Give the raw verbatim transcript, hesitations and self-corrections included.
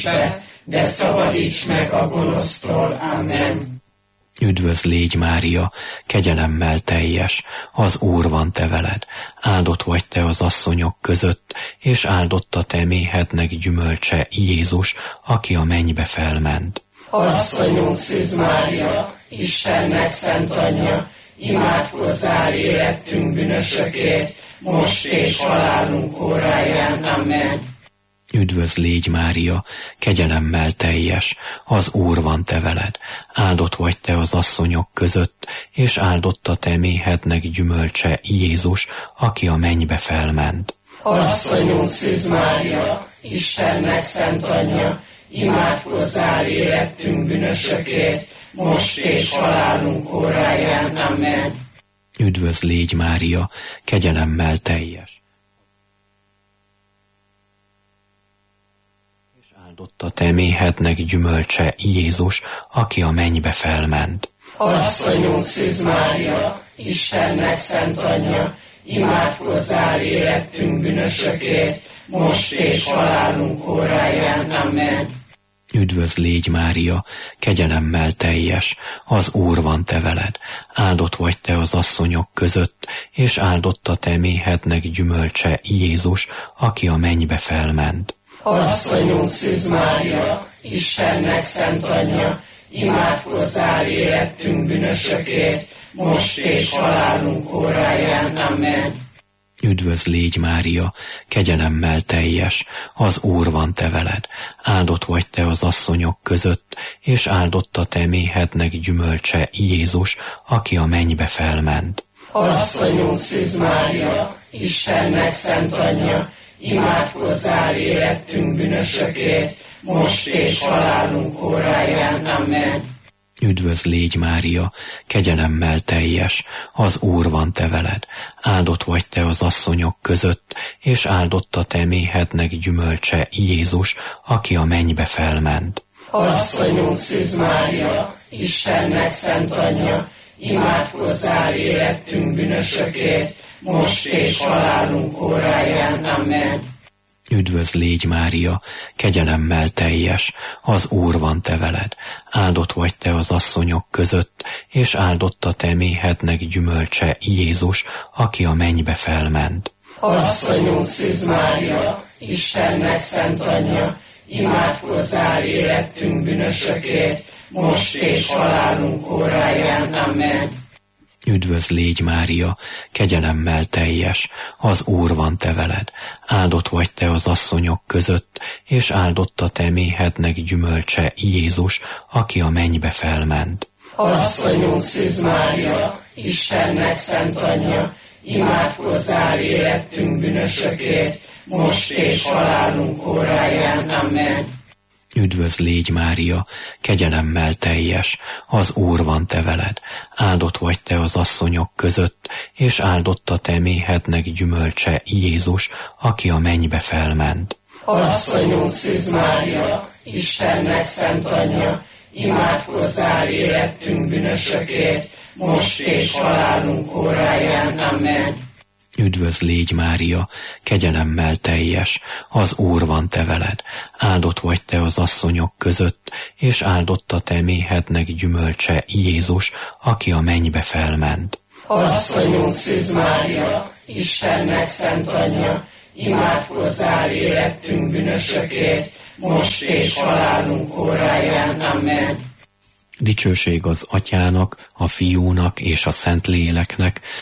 be, de szabadíts meg a gonosztól. Amen. Üdvözl légy, Mária, kegyelemmel teljes, az Úr van te veled, áldott vagy te az asszonyok között, és áldott a te méhednek gyümölcse, Jézus, aki a mennybe felment. Asszonyunk Szűz Mária, Istennek szent anyja, imádkozzál érettünk bűnösökért, most és halálunk óráján. Amen. Üdvözl légy, Mária, kegyelemmel teljes, az Úr van te veled, áldott vagy te az asszonyok között, és áldott a te méhednek gyümölcse, Jézus, aki a mennybe felment. Asszonyunk Szűz Mária, Istennek szent anyja, imádkozzál érettünk bűnösökért, most és halálunk óráján. Amen. Üdvözl légy, Mária, kegyelemmel teljes, áldott a te méhednek gyümölcse, Jézus, aki a mennybe felment. Asszonyunk Szűz Mária, Istennek szent anyja, imádkozzál érettünk bűnösökért, most és halálunk óráján. Amen. Üdvözl légy, Mária, kegyelemmel teljes, az Úr van te veled, áldott vagy te az asszonyok között, és áldott a te méhednek gyümölcse, Jézus, aki a mennybe felment. Asszonyunk Szűz Mária, Istennek szent anyja, imádkozzál érettünk bűnösökért, most és halálunk óráján. Amen. Üdvözl légy, Mária, kegyelemmel teljes, az Úr van te veled, áldott vagy te az asszonyok között, és áldott a te méhednek gyümölcse, Jézus, aki a mennybe felment. Asszonyunk Szűz Mária, Istennek szent anyja, imádkozzál érettünk bűnösökért, most és halálunk óráján. Amen. Üdvözl légy, Mária, kegyelemmel teljes, az Úr van te veled, áldott vagy te az asszonyok között, és áldott a te méhednek gyümölcse, Jézus, aki a mennybe felment. Asszonyunk Szűz Mária, Istennek szent anyja, imádkozzál érettünk bűnösökért, most és halálunk óráján. Amen. Üdvözl légy, Mária, kegyelemmel teljes, az Úr van te veled, áldott vagy te az asszonyok között, és áldott a te méhednek gyümölcse, Jézus, aki a mennybe felment. Asszonyunk Szűz Mária, Istennek szent anyja, imádkozzál érettünk bűnösökért, most és halálunk óráján. Amen. Üdvözl légy, Mária, kegyelemmel teljes, az Úr van te veled, áldott vagy te az asszonyok között, és áldott a te méhednek gyümölcse, Jézus, aki a mennybe felment. Asszonyunk Szűz Mária, Istennek szent anyja, imádkozzál érettünk bűnösökért, most és halálunk óráján. Amen. Üdvözl légy, Mária, kegyelemmel teljes, az Úr van te veled, áldott vagy te az asszonyok között, és áldott a te méhednek gyümölcse, Jézus, aki a mennybe felment. Asszonyunk Szűz Mária, Istennek szent anyja, imádkozzál érettünk bűnösökért, most és halálunk óráján. Amen. Üdvözl légy, Mária, kegyelemmel teljes, az Úr van te veled, áldott vagy te az asszonyok között, és áldott a te méhednek gyümölcse, Jézus, aki a mennybe felment. Asszonyunk Szűz Mária, Istennek szent anyja, imádkozzál érettünk bűnösökért, most és halálunk óráján. Amen. Dicsőség az Atyának, a Fiúnak és a Szentléleknek,